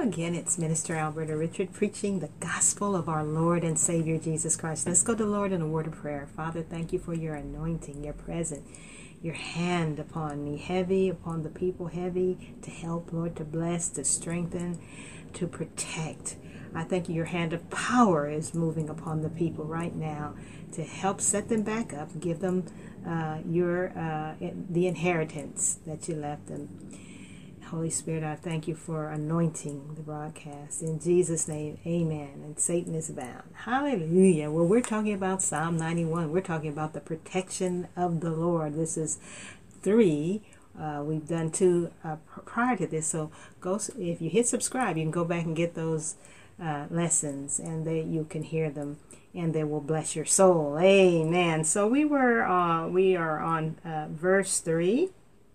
again, it's Minister Alberta Richard preaching the gospel of our Lord and Savior Jesus Christ. Let's go to the Lord in a word of prayer. Father, thank you for your anointing, your presence, your hand upon me, heavy upon the people, heavy to help, Lord, to bless, to strengthen, to protect. I thank you, your hand of power is moving upon the people right now to help set them back up, give them the inheritance that you left them. Holy Spirit, I thank you for anointing the broadcast. In Jesus' name, amen. And Satan is bound. Hallelujah. Well, we're talking about Psalm 91. We're talking about the protection of the Lord. This is 3. We've done 2 prior to this. So go. If you hit subscribe, you can go back and get those lessons, and you can hear them, and they will bless your soul. Amen. So we are on verse 3.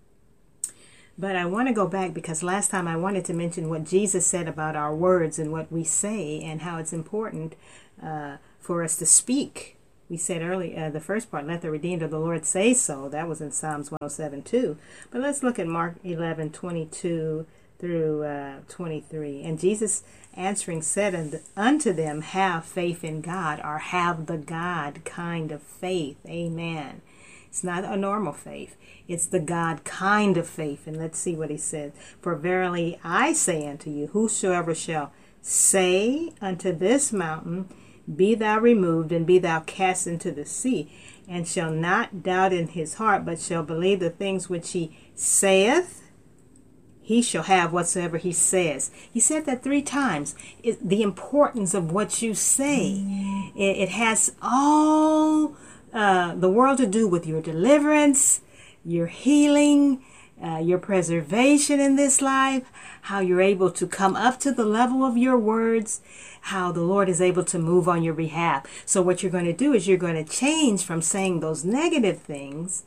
But I want to go back because last time I wanted to mention what Jesus said about our words and what we say and how it's important for us to speak. We said earlier, the first part, let the redeemed of the Lord say so. That was in Psalms 107 too. But let's look at Mark 11:22 through 23. And Jesus answering said unto them, have faith in God, or have the God kind of faith. Amen. It's not a normal faith. It's the God kind of faith. And let's see what he said. For verily I say unto you, whosoever shall say unto this mountain, be thou removed, and be thou cast into the sea, and shall not doubt in his heart, but shall believe the things which he saith, he shall have whatsoever he says. He said that 3 times. The importance of what you say. It has all the world to do with your deliverance, your healing, your preservation in this life, how you're able to come up to the level of your words, how the Lord is able to move on your behalf. So what you're going to do is you're going to change from saying those negative things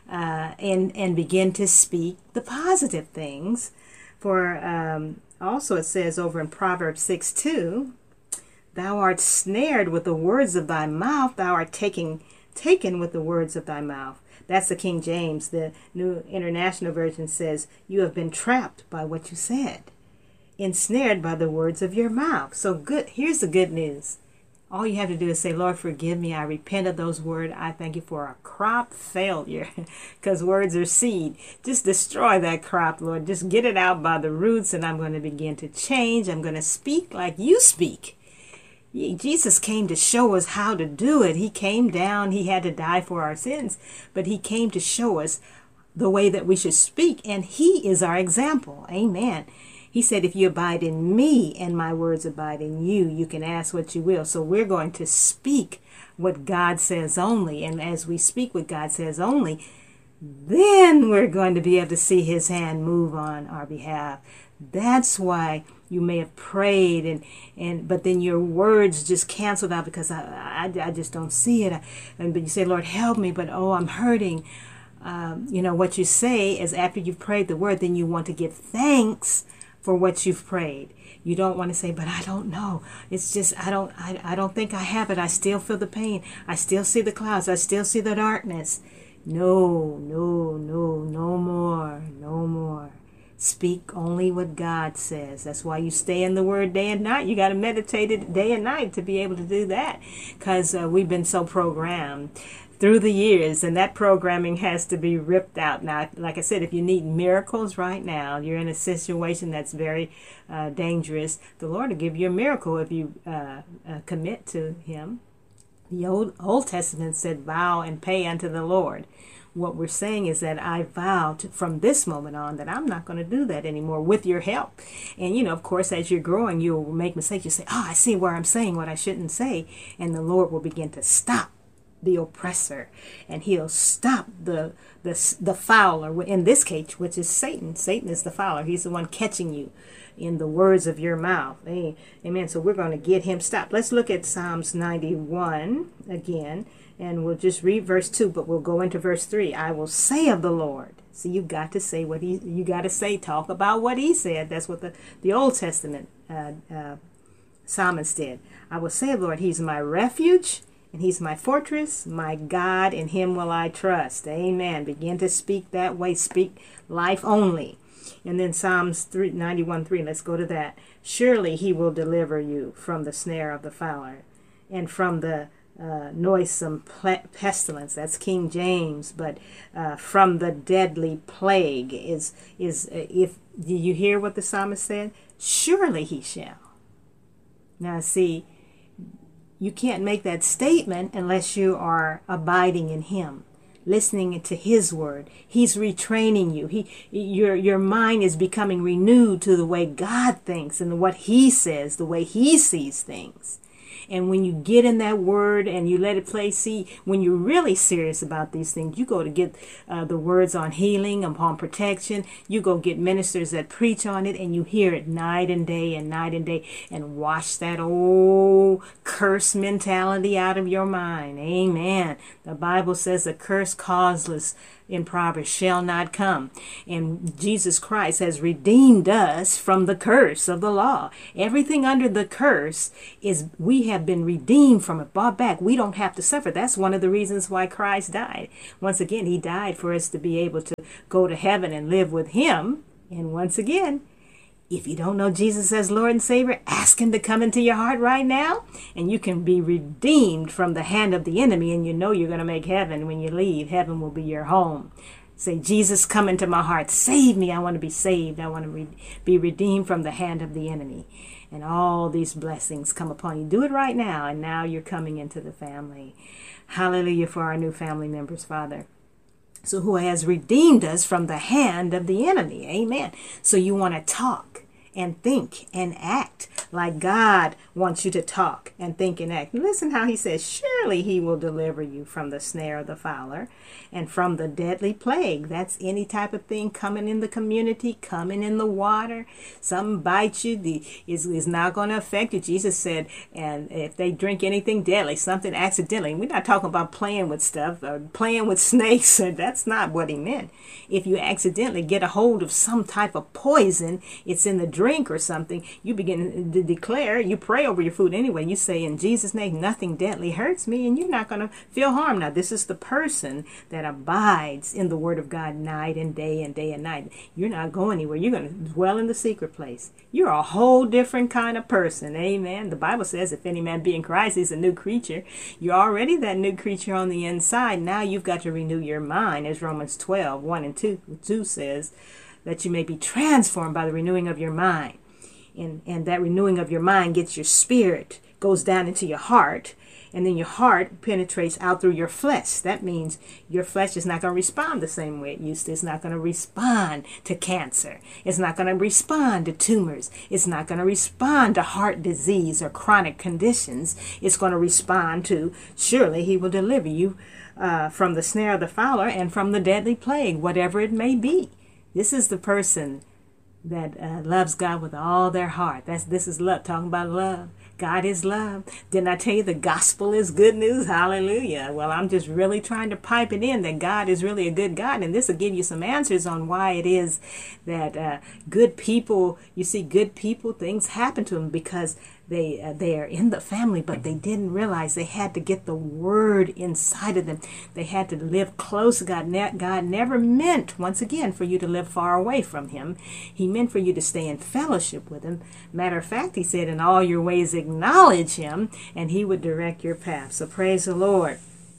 and begin to speak the positive things. For also it says over in Proverbs 6:2, thou art snared with the words of thy mouth, thou art taken with the words of thy mouth. That's the King James. The New International Version says, you have been trapped by what you said, ensnared by the words of your mouth. So good. Here's the good news. All you have to do is say, Lord, forgive me. I repent of those words. I thank you for a crop failure, because words are seed. Just destroy that crop, Lord. Just get it out by the roots, and I'm going to begin to change. I'm going to speak like you speak. Jesus came to show us how to do it. He came down. He had to die for our sins, but he came to show us the way that we should speak, and he is our example. Amen. He said, if you abide in me and my words abide in you, you can ask what you will. So we're going to speak what God says only, and as we speak what God says only, then we're going to be able to see his hand move on our behalf. That's why you may have prayed but then your words just canceled out because I just don't see it. But you say, Lord, help me, but I'm hurting. What you say is after you've prayed the word, then you want to give thanks for what you've prayed. You don't want to say, but I don't know. It's just, I don't think I have it. I still feel the pain. I still see the clouds. I still see the darkness. No more. Speak only what God says. That's why you stay in the word day and night. You got to meditate it day and night to be able to do that, because we've been so programmed through the years, and that programming has to be ripped out. Now, like I said, if you need miracles right now, you're in a situation that's very dangerous, the Lord will give you a miracle if you commit to him. The Old Testament said, vow and pay unto the Lord. What we're saying is that I vow from this moment on that I'm not going to do that anymore with your help. And, of course, as you're growing, you'll make mistakes. You say, I see where I'm saying what I shouldn't say. And the Lord will begin to stop the oppressor, and he'll stop the fowler, in this case, which is Satan. Satan is the fowler. He's the one catching you in the words of your mouth. Amen. So we're going to get him stopped. Let's look at Psalms 91 again, and we'll just read verse 2, but we'll go into verse 3. I will say of the Lord. See, you got to say what you got to say. Talk about what he said. That's what the Old Testament psalmist did. I will say of the Lord, he's my refuge, and he's my fortress, my God, in him will I trust. Amen. Begin to speak that way. Speak life only. And then Psalms 91:3, let's go to that. Surely he will deliver you from the snare of the fowler and from the noisome pestilence. That's King James, but from the deadly plague is if do you hear what the psalmist said? Surely he shall. Now see, you can't make that statement unless you are abiding in him, listening to his word. He's retraining you. Your mind is becoming renewed to the way God thinks and what he says, the way he sees things. And when you get in that word and you let it play, see, when you're really serious about these things, you go to get the words on healing, upon protection. You go get ministers that preach on it, and you hear it night and day and wash that old curse mentality out of your mind. Amen. The Bible says a curse causeless in Proverbs shall not come. And Jesus Christ has redeemed us from the curse of the law. Everything under the curse is, we have been redeemed from it, bought back. We don't have to suffer. That's one of the reasons why Christ died. Once again, he died for us to be able to go to heaven and live with him. And once again, if you don't know Jesus as Lord and Savior, ask him to come into your heart right now, and you can be redeemed from the hand of the enemy, and you know you're going to make heaven when you leave. Heaven will be your home. Say, Jesus, come into my heart. Save me. I want to be saved. I want to be redeemed from the hand of the enemy. And all these blessings come upon you. Do it right now, and now you're coming into the family. Hallelujah for our new family members, Father. So who has redeemed us from the hand of the enemy. Amen. So you want to talk and think and act like God wants you to talk and think and act. Listen how he says, surely he will deliver you from the snare of the fowler and from the deadly plague. That's any type of thing coming in the community, coming in the water. Something bites you, is not going to affect you. Jesus said, and if they drink anything deadly, something accidentally. We're not talking about playing with stuff or playing with snakes. That's not what he meant. If you accidentally get a hold of some type of poison, it's in the drink or something, you begin to declare, you pray over your food anyway. You say, in Jesus' name, nothing deadly hurts me, and you're not going to feel harm. Now, this is the person that abides in the word of God night and day and night. You're not going anywhere. You're going to dwell in the secret place. You're a whole different kind of person. Amen. The Bible says, if any man be in Christ, he's a new creature. You're already that new creature on the inside. Now you've got to renew your mind, as Romans 12:1-2 says, that you may be transformed by the renewing of your mind. And that renewing of your mind gets your spirit, goes down into your heart, and then your heart penetrates out through your flesh. That means your flesh is not going to respond the same way it used to. It's not going to respond to cancer. It's not going to respond to tumors. It's not going to respond to heart disease or chronic conditions. It's going to respond to, surely he will deliver you from the snare of the fowler and from the deadly plague, whatever it may be. This is the person that loves God with all their heart. This is love, talking about love. God is love. Didn't I tell you the gospel is good news? Hallelujah. Well, I'm just really trying to pipe it in that God is really a good God. And this will give you some answers on why it is that good people, you see good people, things happen to them because they are in the family, but they didn't realize they had to get the word inside of them. They had to live close to God. God never meant, once again, for you to live far away from him. He meant for you to stay in fellowship with him. Matter of fact, he said, in all your ways acknowledge him, and he would direct your path. So praise the Lord.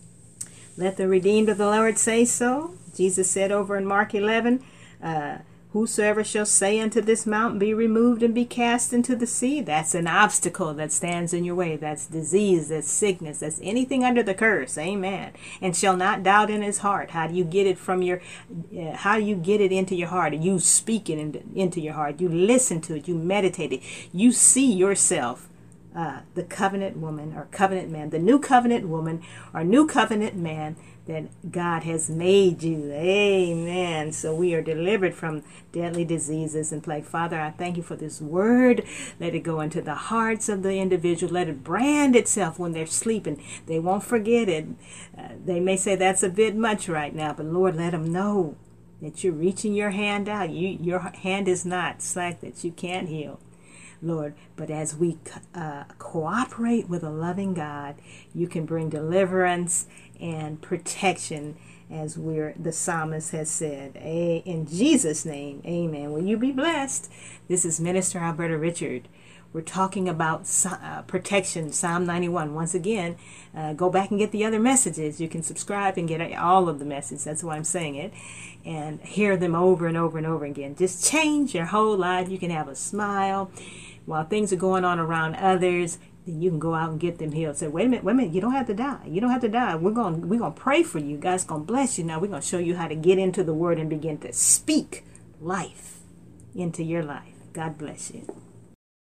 Let the redeemed of the Lord say so. Jesus said over in Mark 11, whosoever shall say unto this mountain, be removed and be cast into the sea. That's an obstacle that stands in your way. That's disease, that's sickness, that's anything under the curse. Amen. And shall not doubt in his heart. How do you get it from your, how do you get it into your heart? You speak it into your heart. You listen to it. You meditate it. You see yourself, the covenant woman or covenant man, the new covenant woman or new covenant man that God has made you. Amen. So we are delivered from deadly diseases and plague. Father, I thank you for this word. Let it go into the hearts of the individual. Let it brand itself when they're sleeping. They won't forget it. They may say that's a bit much right now, but Lord, let them know that you're reaching your hand out. Your hand is not slack that you can't heal, Lord. But as we cooperate with a loving God, you can bring deliverance and protection as the psalmist has said. In Jesus' name, amen. Will you be blessed? This is Minister Alberta Richard. We're talking about protection, Psalm 91. Once again, go back and get the other messages. You can subscribe and get all of the messages. That's why I'm saying it. And hear them over and over and over again. Just change your whole life. You can have a smile while things are going on around others. Then you can go out and get them healed. Say, wait a minute, you don't have to die. You don't have to die. We're gonna pray for you. God's gonna bless you. Now we're gonna show you how to get into the Word and begin to speak life into your life. God bless you.